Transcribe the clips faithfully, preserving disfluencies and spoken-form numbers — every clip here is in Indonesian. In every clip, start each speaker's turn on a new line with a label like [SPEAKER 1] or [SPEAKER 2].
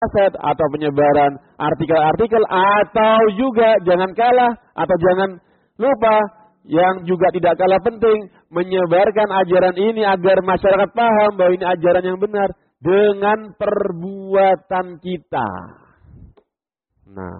[SPEAKER 1] kaset atau penyebaran artikel-artikel, atau juga jangan kalah atau jangan lupa yang juga tidak kalah penting, menyebarkan ajaran ini agar masyarakat paham bahwa ini ajaran yang benar dengan perbuatan kita. Nah,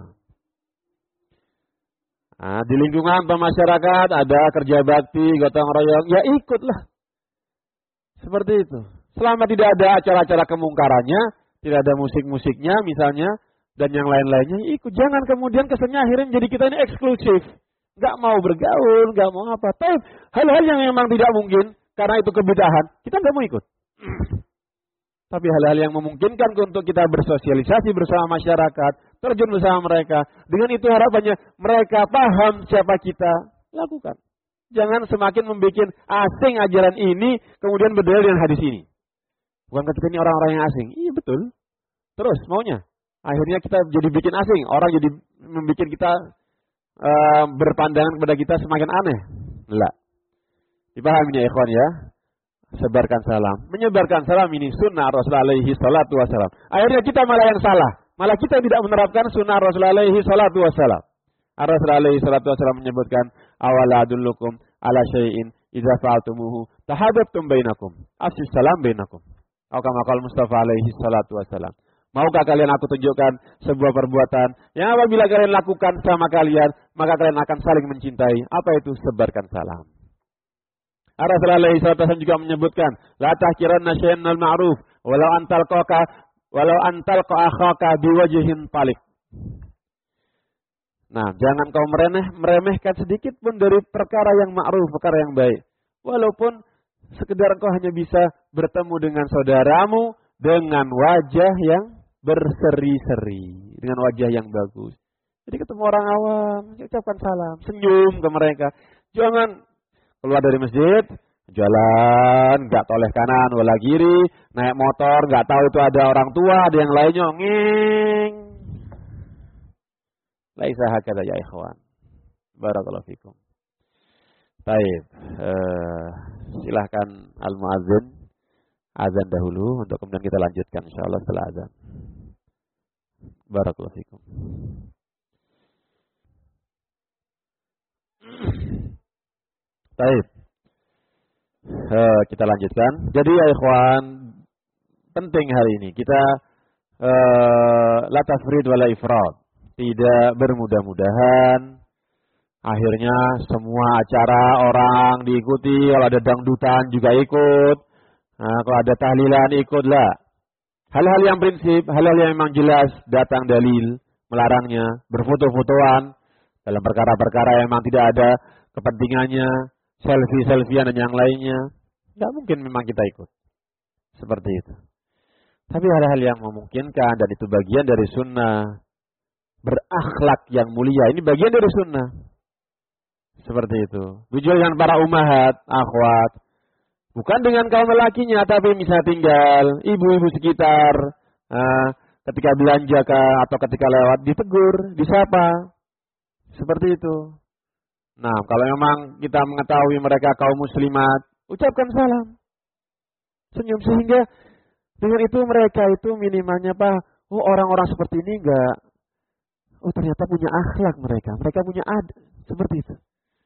[SPEAKER 1] nah di lingkungan pemasyarakat ada kerja bakti, gotong royong, ya ikutlah. Seperti itu. Selama tidak ada acara-acara kemungkarannya, tidak ada musik-musiknya misalnya, dan yang lain-lainnya, ikut. Jangan kemudian kesannya akhirnya menjadi kita ini eksklusif. Gak mau bergaul, gak mau apa. Tapi hal-hal yang memang tidak mungkin, karena itu kebidahan, kita gak mau ikut. Tapi hal-hal yang memungkinkan untuk kita bersosialisasi bersama masyarakat, terjun bersama mereka. Dengan itu harapannya mereka paham siapa kita, lakukan. Jangan semakin membuat asing ajaran ini, kemudian berdalil dengan hadis ini. Bukan ketika ini orang-orang yang asing. Iya betul. Terus maunya. Akhirnya kita jadi bikin asing. Orang jadi membuat kita uh, berpandangan kepada kita semakin aneh. Enggak. Dipahami ya ikhwan ya. Sebarkan salam. Menyebarkan salam ini sunnah Rasulullah alaihi salatu wassalam. Akhirnya kita malah yang salah. Malah kita tidak menerapkan sunnah Rasulullah alaihi salatu wassalam. Rasulullah alaihi salatu wassalam menyebutkan, awala adullukum ala syai'in idza fa'altumuhu tahabbtum bainakum. Afsis salam bainakum. Atau kama qala Mustafa alaihi salatu wassalam. Maukah kalian aku tunjukkan sebuah perbuatan yang apabila kalian lakukan sama kalian, maka kalian akan saling mencintai. Apa itu? Sebarkan salam. Rasulullah alaihi salatu wassalam juga menyebutkan, la tahkiranna syai'an al-ma'ruf walau antal qaka walau antal akhaka biwajhin talik. Nah, jangan kau meremeh, meremehkan sedikit pun dari perkara yang ma'ruf, perkara yang baik. Walaupun sekedar kau hanya bisa bertemu dengan saudaramu dengan wajah yang berseri-seri, dengan wajah yang bagus. Jadi ketemu orang awam, ucapkan salam, senyum ke mereka. Jangan keluar dari masjid, jalan, nggak toleh kanan, wala kiri, naik motor, nggak tahu itu ada orang tua, ada yang lainnya, nging. Laisa hakadha ya ikhwan. Barakallahu fikum. Baik, uh, silahkan al-muadzin azan dahulu untuk kemudian kita lanjutkan insyaallah setelah azan. Barakallahu fikum. Baik. Uh, kita lanjutkan. Jadi ya ikhwan, penting hari ini kita uh, la tafrid wala ifrad. Tidak bermudah-mudahan. Akhirnya semua acara orang diikuti. Kalau ada dangdutan juga ikut. Nah, kalau ada tahlilan ikutlah. Hal-hal yang prinsip, hal-hal yang memang jelas datang dalil melarangnya. Berfoto-fotoan dalam perkara-perkara yang memang tidak ada kepentingannya. Selfie-selfiean dan yang lainnya. Tidak mungkin memang kita ikut. Seperti itu. Tapi hal-hal yang memungkinkan dan itu bagian dari sunnah. Berakhlak yang mulia. Ini bagian dari sunnah. Seperti itu. Bujul dengan para umahat, akhwat. Bukan dengan kaum lelakinya, tapi misalnya tinggal ibu-ibu sekitar. Uh, ketika belanja kah, atau ketika lewat ditegur, disapa. Seperti itu. Nah, kalau memang kita mengetahui mereka kaum muslimat, ucapkan salam. Senyum sehingga dengan itu mereka itu minimalnya apa? Oh, orang-orang seperti ini enggak. Oh, ternyata punya akhlak mereka. Mereka punya ad. Seperti itu.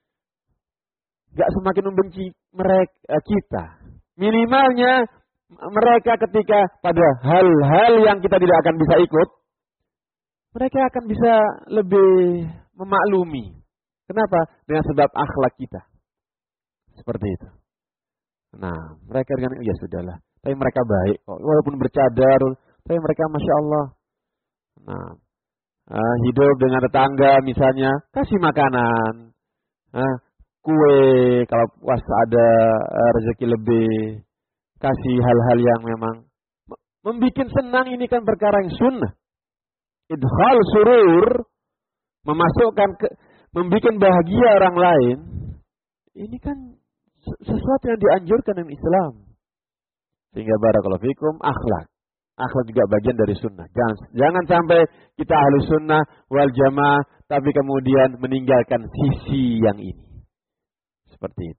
[SPEAKER 1] Gak semakin membenci mereka kita. Minimalnya mereka ketika pada hal-hal yang kita tidak akan bisa ikut, mereka akan bisa lebih memaklumi. Kenapa? Dengan sebab akhlak kita. Seperti itu. Nah, mereka dengan, ya sudahlah. Tapi mereka baik kok. Walaupun bercadar, tapi mereka Masya Allah. Nah, Uh, hidup dengan tetangga misalnya, kasih makanan, uh, kue, kalau puas ada uh, rezeki lebih, kasih hal-hal yang memang membuat senang. Ini kan perkara yang sunnah. Idkhal surur, memasukkan, ke, membuat bahagia orang lain, ini kan sesuatu yang dianjurkan dalam Islam. Sehingga barakallahu fikum, akhlak. Akhlak juga bagian dari sunnah. Jangan, jangan sampai kita ahlu sunnah wal jamaah, tapi kemudian meninggalkan sisi yang ini. Seperti itu.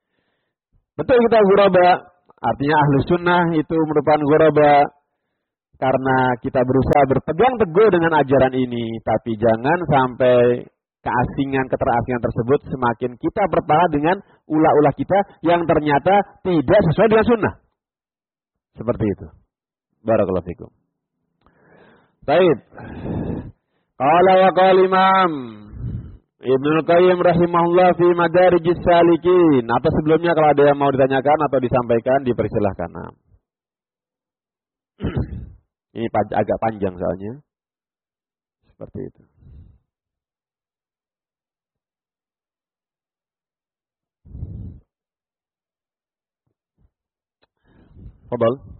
[SPEAKER 1] Betul kita ghuraba, artinya ahlu sunnah itu merupakan ghuraba. karena kita berusaha berpegang teguh dengan ajaran ini, tapi jangan sampai keasingan, keterasingan tersebut semakin kita berpahala dengan ulah-ulah kita yang ternyata tidak sesuai dengan sunnah. Seperti itu. Barakallahu fikum. Baik. Qala wa qala Imam Ibnu Qayyim rahimahullah fi Madarijis Salikin. Atau sebelumnya kalau ada yang mau ditanyakan atau disampaikan dipersilahkan. Nah. Ini agak panjang soalnya. Seperti itu. Fadhal.